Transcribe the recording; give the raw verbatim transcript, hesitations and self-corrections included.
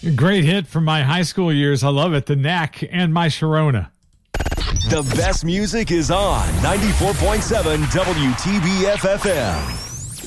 Great hit from my high school years. I love it. The Knack and My Sharona. The best music is on ninety-four point seven W T B F F M.